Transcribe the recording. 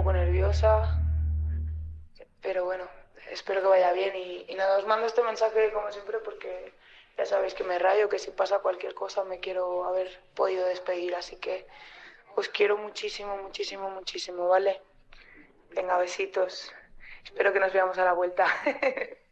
poco nerviosa, pero bueno, espero que vaya bien y nada, os mando este mensaje como siempre porque ya sabéis que me rayo, que si pasa cualquier cosa me quiero haber podido despedir, así que os quiero muchísimo, muchísimo, muchísimo, ¿vale? Venga, besitos. Espero que nos veamos a la vuelta.